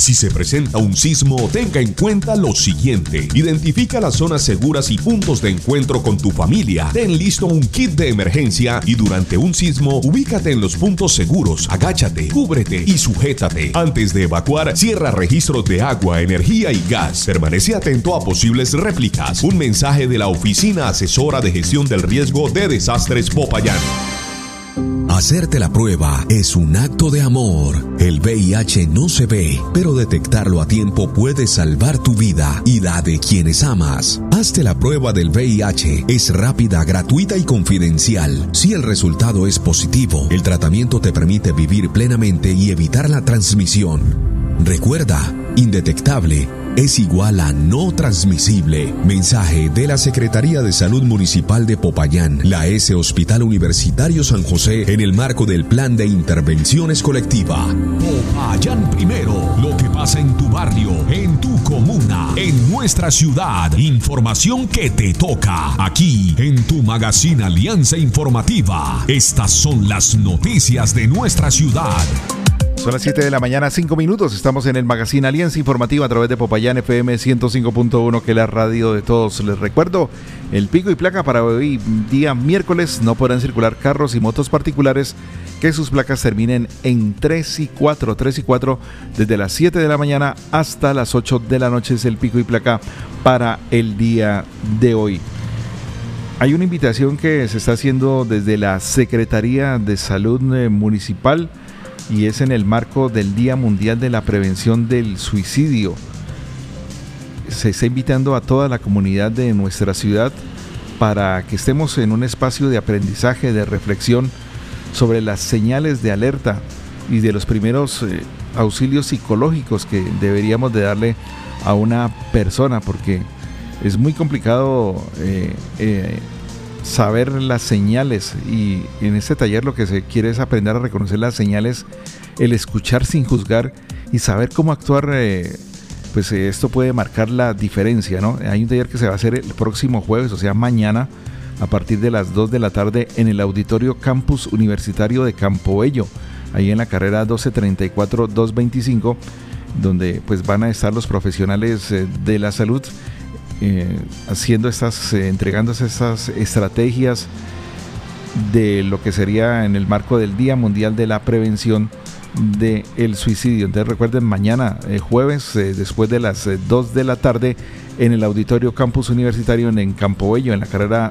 Si se presenta un sismo, tenga en cuenta lo siguiente. Identifica las zonas seguras y puntos de encuentro con tu familia. Ten listo un kit de emergencia y durante un sismo, ubícate en los puntos seguros, agáchate, cúbrete y sujétate. Antes de evacuar, cierra registros de agua, energía y gas. Permanece atento a posibles réplicas. Un mensaje de la Oficina Asesora de Gestión del Riesgo de Desastres Popayán. Hacerte la prueba es un acto de amor. El VIH no se ve, pero detectarlo a tiempo puede salvar tu vida y la de quienes amas. Hazte la prueba del VIH. Es rápida, gratuita y confidencial. Si el resultado es positivo, el tratamiento te permite vivir plenamente y evitar la transmisión. Recuerda, indetectable es igual a no transmisible. Mensaje de la Secretaría de Salud Municipal de Popayán, la S Hospital Universitario San José, en el marco del Plan de Intervenciones Colectiva. Popayán primero. Lo que pasa en tu barrio, en tu comuna, en nuestra ciudad. Información que te toca. Aquí, en tu magazine Alianza Informativa. Estas son las noticias de nuestra ciudad. Son las 7 de la mañana, 5 minutos. Estamos en el magazine Alianza Informativa a través de Popayán FM 105.1, que es la radio de todos. Les recuerdo, el pico y placa para hoy, día miércoles, no podrán circular carros y motos particulares que sus placas terminen en 3 y 4, desde las 7 de la mañana hasta las 8 de la noche es el pico y placa para el día de hoy. Hay una invitación que se está haciendo desde la Secretaría de Salud Municipal, y es en el marco del Día Mundial de la Prevención del Suicidio. Se está invitando a toda la comunidad de nuestra ciudad para que estemos en un espacio de aprendizaje, de reflexión sobre las señales de alerta y de los primeros auxilios psicológicos que deberíamos de darle a una persona, porque es muy complicado saber las señales, y en este taller lo que se quiere es aprender a reconocer las señales, el escuchar sin juzgar y saber cómo actuar. Pues esto puede marcar la diferencia, ¿no? Hay un taller que se va a hacer el próximo jueves, o sea mañana, a partir de las 2 de la tarde en el Auditorio Campus Universitario de Campo Bello, ahí en la carrera 1234-225, donde pues van a estar los profesionales de la salud haciendo entregándose estas estrategias de lo que sería en el marco del Día Mundial de la Prevención del Suicidio. Entonces recuerden, mañana jueves, después de las 2 de la tarde, en el Auditorio Campus Universitario en Campo Bello, en la carrera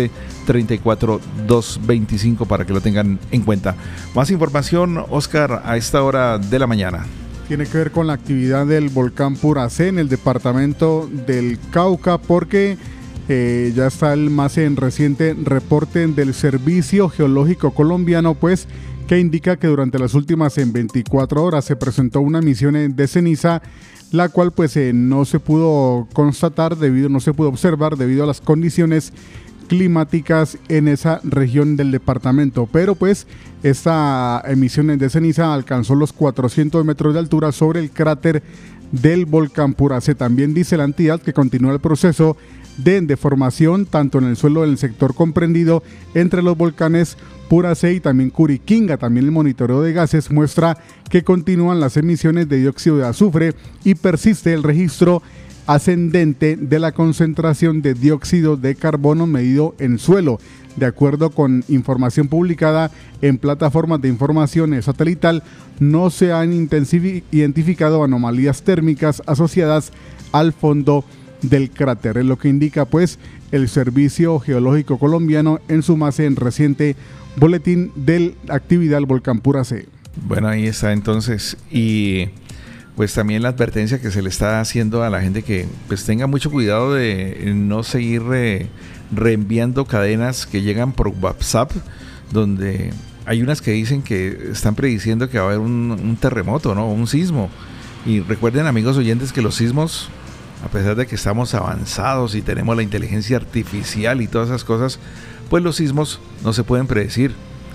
1234-225, para que lo tengan en cuenta. Más información, Oscar, a esta hora de la mañana. Tiene que ver con la actividad del volcán Puracé en el departamento del Cauca, porque ya está el más reciente reporte del Servicio Geológico Colombiano, pues, que indica que durante las últimas 24 horas se presentó una emisión de ceniza, la cual pues no se pudo constatar, no se pudo observar debido a las condiciones climáticas en esa región del departamento, pero pues esta emisión de ceniza alcanzó los 400 metros de altura sobre el cráter del volcán Puracé. También dice la entidad que continúa el proceso de deformación tanto en el suelo del sector comprendido entre los volcanes Puracé y también Curiquinga. También el monitoreo de gases muestra que continúan las emisiones de dióxido de azufre y persiste el registro ascendente de la concentración de dióxido de carbono medido en suelo. De acuerdo con información publicada en plataformas de información satelital, no se han identificado anomalías térmicas asociadas al fondo del cráter, es lo que indica pues el Servicio Geológico Colombiano en su más reciente boletín de la actividad del volcán Puracé. Bueno, ahí está entonces, y pues también la advertencia que se le está haciendo a la gente que pues tenga mucho cuidado de no seguir reenviando cadenas que llegan por WhatsApp, donde hay unas que dicen que están prediciendo que va a haber un terremoto, ¿no? Un sismo. Y recuerden, amigos oyentes, que los sismos, a pesar de que estamos avanzados y tenemos la inteligencia artificial y todas esas cosas, pues los sismos no se pueden predecir.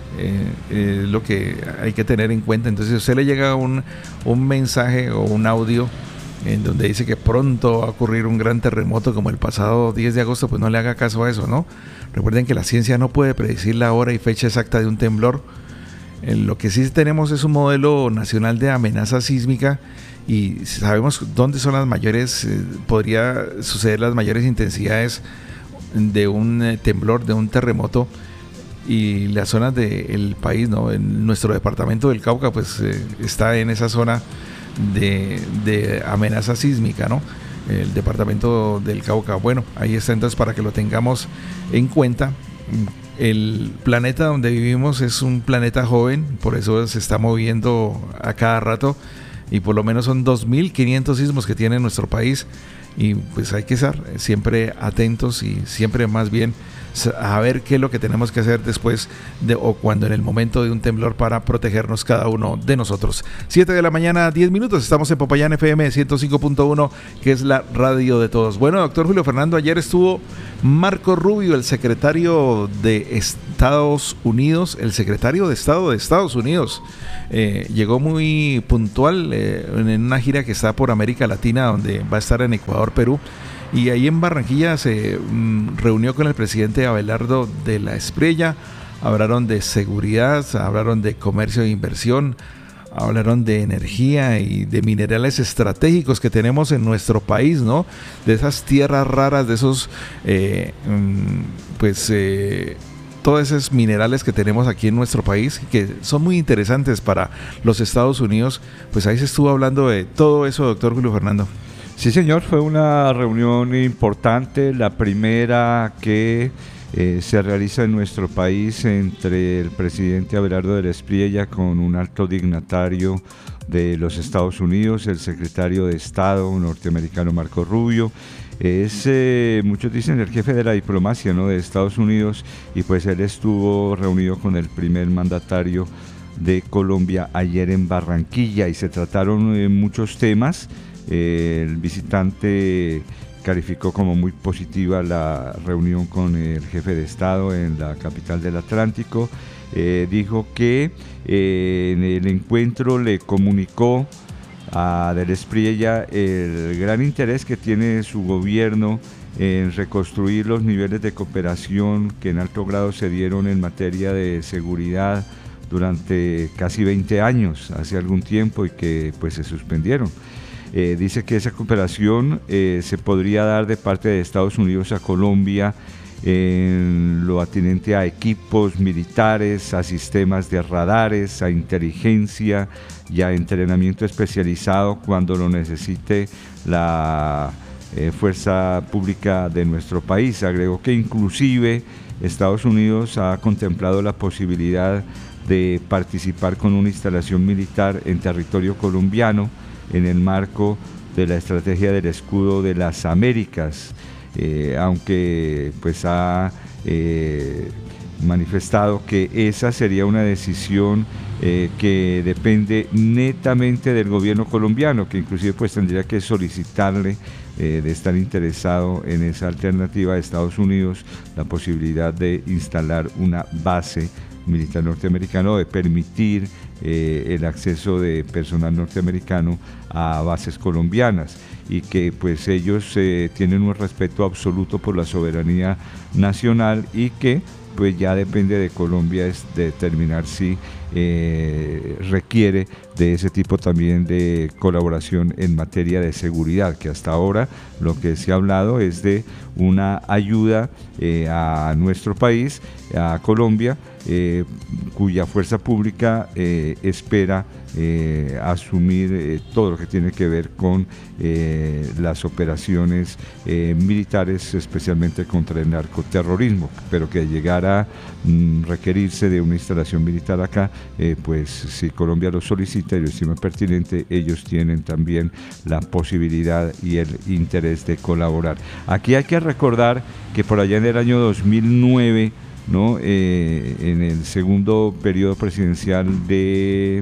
Lo que hay que tener en cuenta. Entonces, si a usted le llega un mensaje o un audio en donde dice que pronto va a ocurrir un gran terremoto como el pasado 10 de agosto, pues no le haga caso a eso, ¿no? Recuerden que la ciencia no puede predecir la hora y fecha exacta de un temblor. Lo que sí tenemos es un modelo nacional de amenaza sísmica y sabemos dónde son las mayores, podría suceder las mayores intensidades de un temblor, de un terremoto, y las zonas del país, ¿no? En nuestro departamento del Cauca, pues está en esa zona de amenaza sísmica, ¿no? El departamento del Cauca. Bueno, ahí está, entonces, para que lo tengamos en cuenta. El planeta donde vivimos es un planeta joven, por eso se está moviendo a cada rato, y por lo menos son 2.500 sismos que tiene nuestro país, y pues hay que estar siempre atentos y siempre más bien a ver qué es lo que tenemos que hacer después o cuando en el momento de un temblor para protegernos cada uno de nosotros. 7 de la mañana, 10 minutos, estamos en Popayán FM 105.1, que es la radio de todos. Bueno, doctor Julio Fernando, ayer estuvo Marco Rubio, el secretario de Estados Unidos, el secretario de Estado de Estados Unidos. Llegó muy puntual en una gira que está por América Latina, donde va a estar en Ecuador, Perú. Y ahí en Barranquilla se reunió con el presidente Abelardo de la Espriella. Hablaron de seguridad, hablaron de comercio e inversión, hablaron de energía y de minerales estratégicos que tenemos en nuestro país, ¿no? De esas tierras raras, de esos, todos esos minerales que tenemos aquí en nuestro país, que son muy interesantes para los Estados Unidos. Pues ahí se estuvo hablando de todo eso, doctor Julio Fernando. Sí, señor, fue una reunión importante, la primera que se realiza en nuestro país entre el presidente Abelardo de la Espriella con un alto dignatario de los Estados Unidos, el secretario de Estado norteamericano Marco Rubio. Es, muchos dicen, el jefe de la diplomacia, ¿no?, de Estados Unidos, y pues él estuvo reunido con el primer mandatario de Colombia ayer en Barranquilla y se trataron muchos temas. El visitante calificó como muy positiva la reunión con el jefe de Estado en la capital del Atlántico. Dijo que en el encuentro le comunicó a de la Espriella el gran interés que tiene su gobierno en reconstruir los niveles de cooperación que en alto grado se dieron en materia de seguridad durante casi 20 años, hace algún tiempo, y que pues se suspendieron. Dice que esa cooperación se podría dar de parte de Estados Unidos a Colombia en lo atinente a equipos militares, a sistemas de radares, a inteligencia y a entrenamiento especializado cuando lo necesite la fuerza pública de nuestro país. Agregó que inclusive Estados Unidos ha contemplado la posibilidad de participar con una instalación militar en territorio colombiano en el marco de la estrategia del escudo de las Américas, aunque pues ha manifestado que esa sería una decisión que depende netamente del gobierno colombiano, que inclusive pues tendría que solicitarle de estar interesado en esa alternativa de Estados Unidos, la posibilidad de instalar una base militar norteamericano, de permitir el acceso de personal norteamericano a bases colombianas, y que pues ellos tienen un respeto absoluto por la soberanía nacional y que pues ya depende de Colombia es determinar si requiere de ese tipo también de colaboración en materia de seguridad, que hasta ahora lo que se ha hablado es de una ayuda a nuestro país, a Colombia, cuya fuerza pública espera asumir todo lo que tiene que ver con las operaciones militares, especialmente contra el narcoterrorismo, pero que llegara a requerirse de una instalación militar acá, pues si Colombia lo solicita y lo estima pertinente, ellos tienen también la posibilidad y el interés de colaborar. Aquí hay que recordar que por allá en el año 2009, ¿no?, en el segundo periodo presidencial de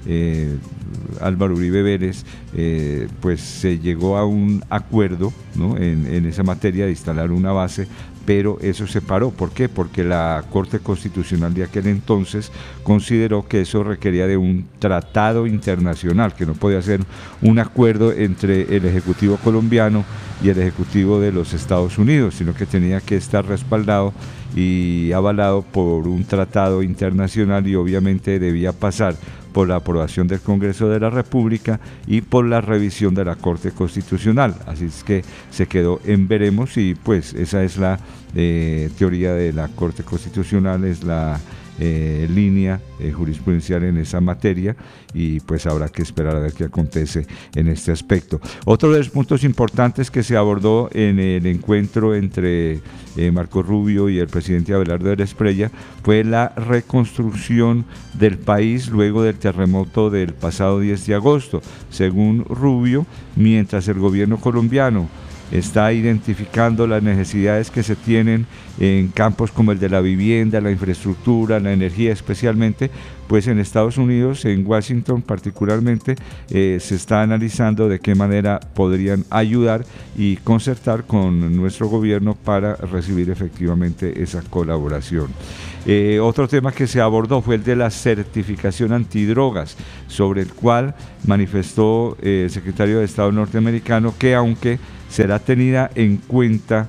Álvaro Uribe Vélez, pues se llegó a un acuerdo, ¿no?, en esa materia de instalar una base, pero eso se paró. ¿Por qué? Porque la Corte Constitucional de aquel entonces consideró que eso requería de un tratado internacional, que no podía ser un acuerdo entre el Ejecutivo colombiano y el Ejecutivo de los Estados Unidos, sino que tenía que estar respaldado y avalado por un tratado internacional, y obviamente debía pasar por la aprobación del Congreso de la República y por la revisión de la Corte Constitucional. Así es que se quedó en veremos, y pues esa es la teoría de la Corte Constitucional, es la línea jurisprudencial en esa materia, y pues habrá que esperar a ver qué acontece en este aspecto. Otro de los puntos importantes que se abordó en el encuentro entre Marco Rubio y el presidente Abelardo de la Espriella fue la reconstrucción del país luego del terremoto del pasado 10 de agosto. Según Rubio, mientras el gobierno colombiano está identificando las necesidades que se tienen en campos como el de la vivienda, la infraestructura, la energía especialmente, pues en Estados Unidos, en Washington particularmente, se está analizando de qué manera podrían ayudar y concertar con nuestro gobierno para recibir efectivamente esa colaboración. Otro tema que se abordó fue el de la certificación antidrogas, sobre el cual manifestó el secretario de Estado norteamericano que aunque será tenida en cuenta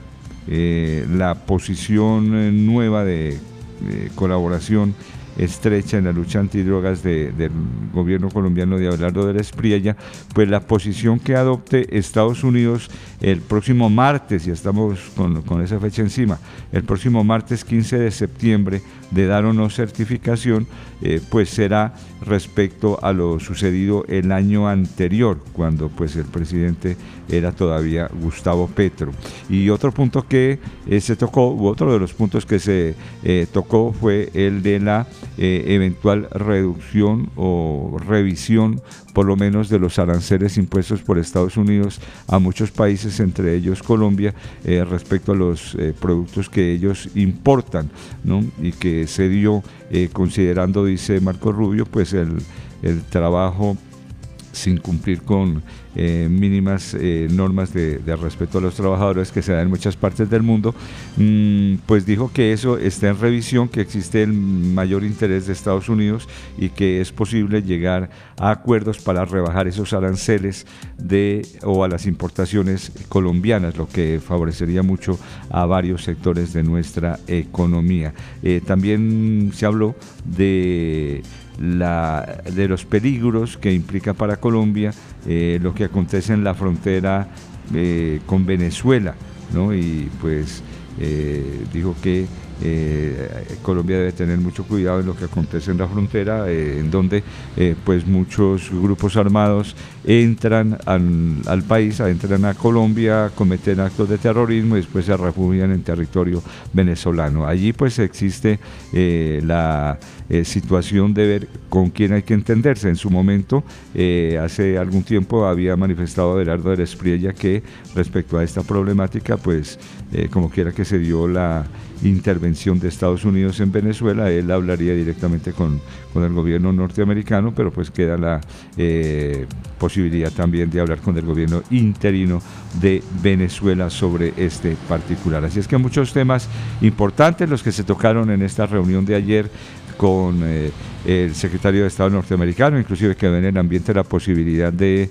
la posición nueva de colaboración estrecha en la lucha antidrogas del gobierno colombiano de Abelardo de la Espriella, pues la posición que adopte Estados Unidos el próximo martes, y estamos con esa fecha encima, el próximo martes 15 de septiembre, de dar o no certificación, pues será respecto a lo sucedido el año anterior, cuando pues el presidente era todavía Gustavo Petro. Y otro punto que se tocó, otro de los puntos que se tocó fue el de la eventual reducción o revisión, por lo menos, de los aranceles impuestos por Estados Unidos a muchos países, entre ellos Colombia, respecto a los productos que ellos importan, ¿no? Y que se dio considerando, dice Marco Rubio, pues el trabajo sin cumplir con mínimas normas de respeto a los trabajadores que se dan en muchas partes del mundo, pues dijo que eso está en revisión, que existe el mayor interés de Estados Unidos y que es posible llegar a acuerdos para rebajar esos aranceles o a las importaciones colombianas, lo que favorecería mucho a varios sectores de nuestra economía. También se habló de los peligros que implica para Colombia lo que acontece en la frontera con Venezuela, ¿no? Y pues dijo que Colombia debe tener mucho cuidado en lo que acontece en la frontera, en donde pues muchos grupos armados entran al país, entran a Colombia, cometen actos de terrorismo y después se refugian en territorio venezolano. Allí pues existe la situación de ver con quién hay que entenderse. En su momento, hace algún tiempo, había manifestado Abelardo de la Espriella que respecto a esta problemática, pues como quiera que se dio la intervención de Estados Unidos en Venezuela, él hablaría directamente con el gobierno norteamericano, pero pues queda la posibilidad también de hablar con el gobierno interino de Venezuela sobre este particular. Así es que muchos temas importantes los que se tocaron en esta reunión de ayer con el secretario de Estado norteamericano, inclusive quedó en el ambiente la posibilidad de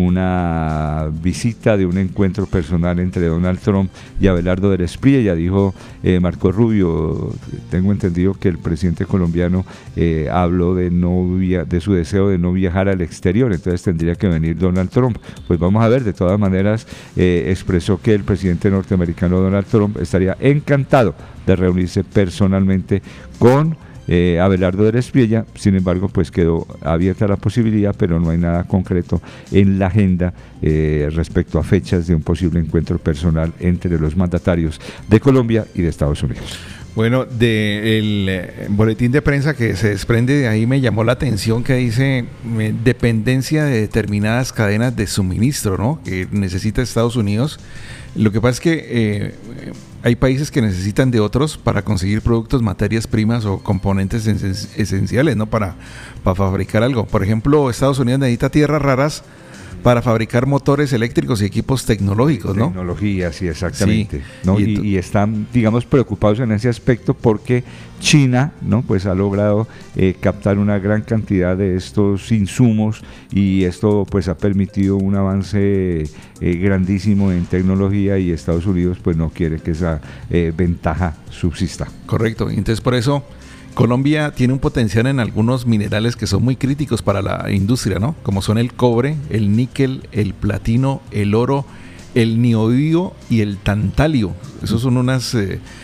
una visita, de un encuentro personal entre Donald Trump y Abelardo de la Espriella. Dijo Marco Rubio, tengo entendido que el presidente colombiano habló de su deseo de no viajar al exterior, entonces tendría que venir Donald Trump. Pues vamos a ver, de todas maneras expresó que el presidente norteamericano Donald Trump estaría encantado de reunirse personalmente con Abelardo de la Espriella. Sin embargo, pues quedó abierta la posibilidad, pero no hay nada concreto en la agenda respecto a fechas de un posible encuentro personal entre los mandatarios de Colombia y de Estados Unidos. Bueno, del boletín de prensa que se desprende de ahí me llamó la atención que dice dependencia de determinadas cadenas de suministro, ¿no?, que necesita Estados Unidos. Lo que pasa es que hay países que necesitan de otros para conseguir productos, materias primas o componentes esenciales, ¿no?, para fabricar algo. Por ejemplo, Estados Unidos necesita tierras raras para fabricar motores eléctricos y equipos tecnológicos, ¿no? Tecnología, sí, exactamente. Sí. ¿No? Y están, digamos, preocupados en ese aspecto porque China, ¿no? Pues ha logrado captar una gran cantidad de estos insumos y esto pues ha permitido un avance grandísimo en tecnología y Estados Unidos pues no quiere que esa ventaja subsista. Correcto, y entonces por eso Colombia tiene un potencial en algunos minerales que son muy críticos para la industria, ¿no? Como son el cobre, el níquel, el platino, el oro, el niobio y el tantalio. Esos son unas...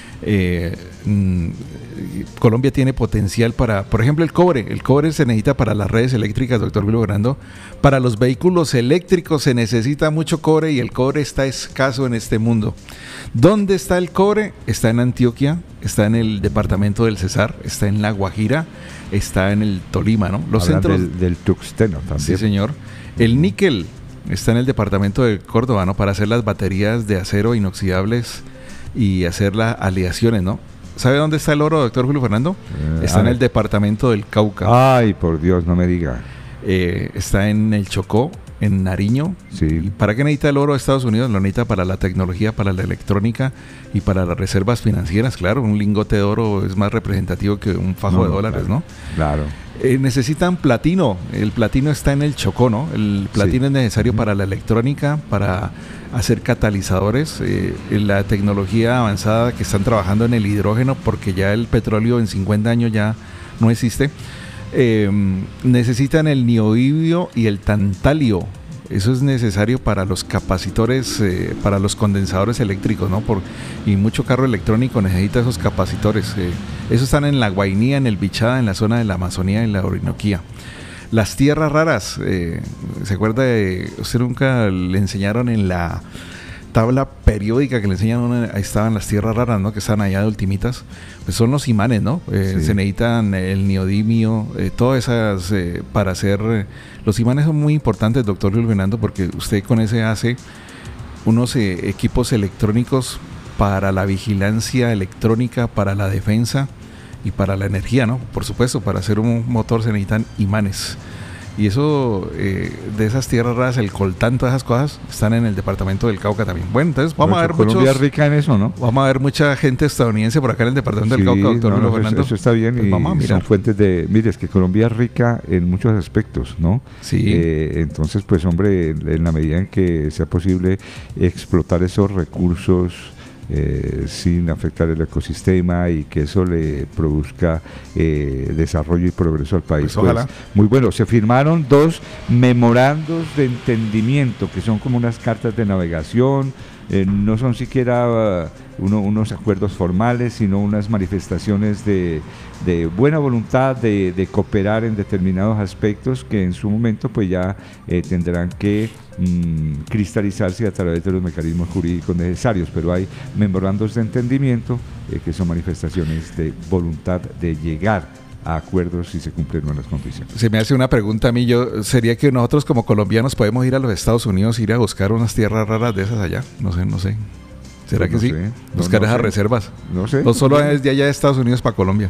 Colombia tiene potencial para, por ejemplo, el cobre se necesita para las redes eléctricas, doctor Julio Fernando. Para los vehículos eléctricos se necesita mucho cobre y el cobre está escaso en este mundo. ¿Dónde está el cobre? Está en Antioquia, está en el departamento del Cesar, está en La Guajira, está en el Tolima, ¿no? Los Hablan centros del tuxteno también. Sí, señor. El níquel está en el departamento de Córdoba, ¿no? Para hacer las baterías de acero inoxidables y hacer las aleaciones, ¿no? ¿Sabe dónde está el oro, doctor Julio Fernando? Está en el departamento del Cauca. Ay, por Dios, no me diga. Está en el Chocó, en Nariño. Sí. ¿Para qué necesita el oro de Estados Unidos? Lo necesita para la tecnología, para la electrónica y para las reservas financieras. Claro, un lingote de oro es más representativo que un fajo de dólares, claro, ¿no? Claro. Necesitan platino. El platino está en el Chocó, ¿no? El platino es necesario para la electrónica, para hacer catalizadores, la tecnología avanzada que están trabajando en el hidrógeno, porque ya el petróleo en 50 años ya no existe. Necesitan el niobio y el tantalio. Eso es necesario para los capacitores, para los condensadores eléctricos, ¿no? Y mucho carro electrónico necesita esos capacitores. Esos están en la Guainía, en el Bichada, en la zona de la Amazonía, en la Orinoquía. Las tierras raras, ¿se acuerda? Usted nunca le enseñaron en la tabla periódica que le enseñan, ahí estaban las tierras raras, ¿no? Que están allá de ultimitas. Pues son los imanes, ¿no? Sí. Se necesitan el neodimio, todas esas para hacer... los imanes son muy importantes, doctor Luis Fernando, porque usted con ese hace unos equipos electrónicos para la vigilancia electrónica, para la defensa y para la energía, ¿no? Por supuesto, para hacer un motor se necesitan imanes. Y eso, de esas tierras raras, el coltán, todas esas cosas, están en el departamento del Cauca también. Bueno, entonces vamos a ver Colombia es rica en eso, ¿no? Vamos a ver mucha gente estadounidense por acá en el departamento del Cauca, doctor Julio Fernando. Eso está bien, pues y vamos a mirar. son fuentes de... Mire, es que Colombia es rica en muchos aspectos, ¿no? Sí. Entonces, pues hombre, en la medida en que sea posible explotar esos recursos sin afectar el ecosistema y que eso le produzca desarrollo y progreso al país. Pues ojalá. Muy bueno, se firmaron 2 memorandos de entendimiento que son como unas cartas de navegación, no son siquiera unos acuerdos formales, sino unas manifestaciones de buena voluntad de cooperar en determinados aspectos que en su momento pues ya tendrán que cristalizarse a través de los mecanismos jurídicos necesarios, pero hay memorandos de entendimiento que son manifestaciones de voluntad de llegar a acuerdos si se cumplen unas condiciones. Se me hace una pregunta a mí, ¿sería que nosotros como colombianos podemos ir a los Estados Unidos, ir a buscar unas tierras raras de esas allá? No sé. ¿Será Pues que no sí? sé. Buscar No esas sé. reservas. No sé. O solo es de allá de Estados Unidos para Colombia.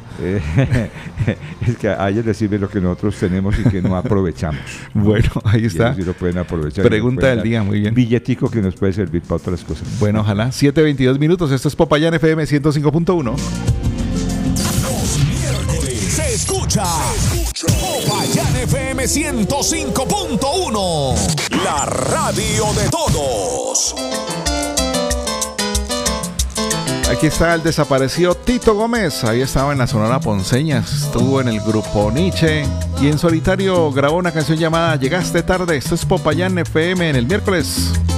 Es que a ellos les sirve lo que nosotros tenemos y que no aprovechamos. Bueno, ahí Y está. ellos sí lo pueden aprovechar. Pregunta del día, muy bien. Billetico que nos puede servir para otras cosas. Bueno, ojalá. 7:22 minutos. Esto es Popayán FM 105.1. Los miércoles se escucha Popayán FM 105.1, la radio de todos. Aquí está el desaparecido Tito Gómez. Ahí estaba en la Sonora Ponceña. Estuvo en el grupo Nietzsche. Y en solitario grabó una canción llamada Llegaste tarde. Esto es Popayán FM en el miércoles.